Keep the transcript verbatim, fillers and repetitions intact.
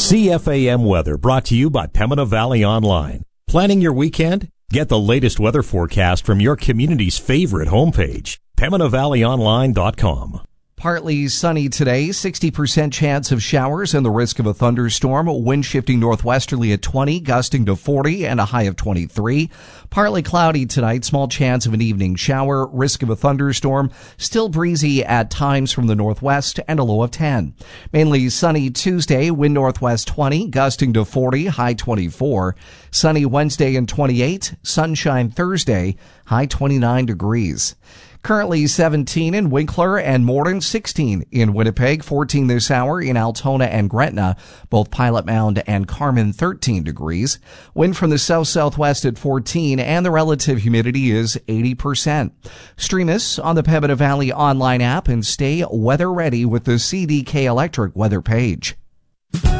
C F A M weather brought to you by Pembina Valley Online. Planning your weekend? Get the latest weather forecast from your community's favorite homepage, Pembina Valley Online dot com. Partly sunny today, sixty percent chance of showers and the risk of a thunderstorm. Wind shifting northwesterly at twenty, gusting to forty, and a high of twenty-three. Partly cloudy tonight, small chance of an evening shower, risk of a thunderstorm. Still breezy at times from the northwest and a low of ten. Mainly sunny Tuesday, wind northwest twenty, gusting to forty, high twenty-four. Sunny Wednesday and twenty-eight, sunshine Thursday, high twenty-nine degrees. Currently seventeen in Winkler and Morden, sixteen in Winnipeg, fourteen this hour in Altona and Gretna, both Pilot Mound and Carmen, thirteen degrees. Wind from the south-southwest at fourteen, and the relative humidity is eighty percent. Stream us on the Pembina Valley online app and stay weather ready with the C D K Electric weather page.